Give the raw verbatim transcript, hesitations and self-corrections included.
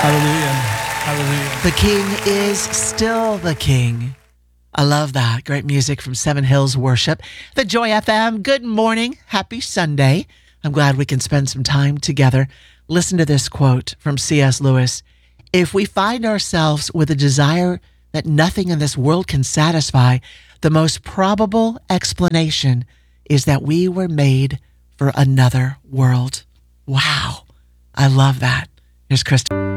Hallelujah. Hallelujah. The King is still the King. I love that. Great music from Seven Hills Worship. The Joy F M. Good morning. Happy Sunday. I'm glad we can spend some time together. Listen to this quote from C S. Lewis. If we find ourselves with a desire that nothing in this world can satisfy, the most probable explanation is that we were made for another world. Wow. I love that. Here's Krista.